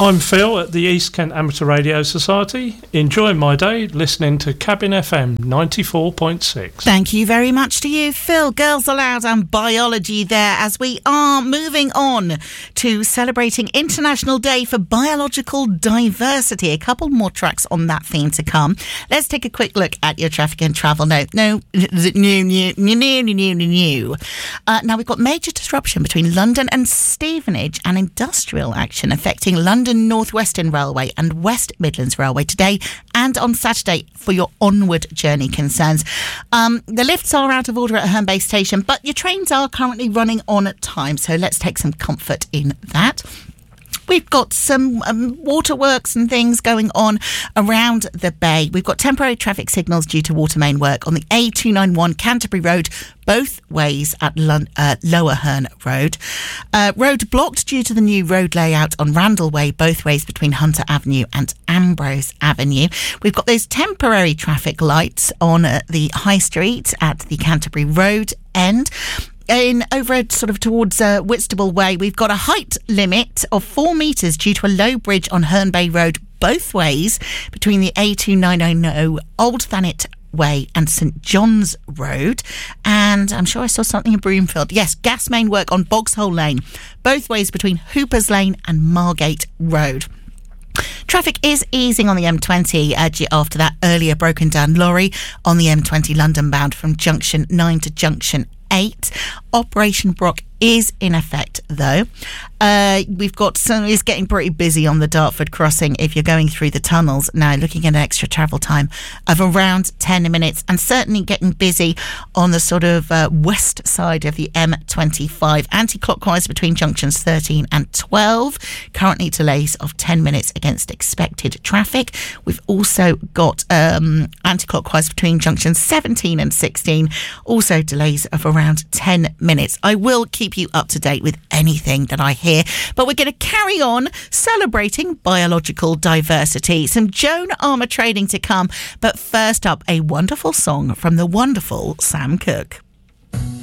I'm Phil at the East Kent Amateur Radio Society, enjoying my day listening to Cabin FM 94.6. Thank you very much to you, Phil. Girls Aloud and biology there, as we are moving on to celebrating International Day for Biological Diversity. A couple more tracks on that theme to come. Let's take a quick look at your traffic and travel note. Now we've got major disruption between London and Stevenage and industrial action affecting London North Western Railway and West Midlands Railway today and on Saturday for your onward journey concerns. The lifts are out of order at Herne Bay Station, but your trains are currently running on time, so let's take some comfort in that. We've got some waterworks and things going on around the bay. We've got temporary traffic signals due to water main work on the A291 Canterbury Road, both ways at Lower Herne Road. Road blocked due to the new road layout on Randall Way, both ways between Hunter Avenue and Ambrose Avenue. We've got those temporary traffic lights on the High Street at the Canterbury Road end. Over sort of towards Whitstable Way, we've got a height limit of 4 metres due to a low bridge on Herne Bay Road, both ways between the A2990 Old Thanet Way and St John's Road. And I'm sure I saw something in Broomfield. Yes, gas main work on Bogshole Lane, both ways between Hooper's Lane and Margate Road. Traffic is easing on the M20 after that earlier broken down lorry on the M20 London bound from junction 9 to junction 8. Operation Brock is in effect though. We've got it's getting pretty busy on the Dartford crossing if you're going through the tunnels now, looking at an extra travel time of around 10 minutes, and certainly getting busy on the sort of west side of the M25 anti-clockwise between junctions 13 and 12. Currently delays of 10 minutes against expected traffic. We've also got anti-clockwise between junctions 17 and 16, also delays of around 10 minutes. I will keep you up to date with anything that I hear, but we're going to carry on celebrating biological diversity. Some Joan Armour trading to come, but first up, a wonderful song from the wonderful Sam Cooke.